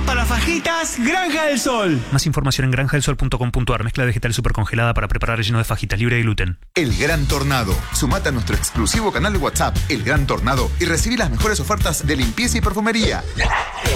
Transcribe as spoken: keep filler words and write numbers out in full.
para fajitas Granja del Sol. Más información en granja del sol punto com punto a r. Mezcla vegetal supercongelada para preparar relleno de fajitas libre de gluten. El Gran Tornado. Sumate a nuestro exclusivo canal de WhatsApp, El Gran Tornado, y recibí las mejores ofertas de limpieza y perfumería.